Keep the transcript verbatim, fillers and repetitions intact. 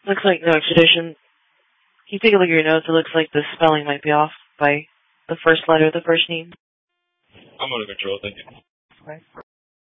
Looks like no extradition. Can you take a look at your notes? It looks like the spelling might be off by the first letter of the first name. I'm under control, thank you. Okay.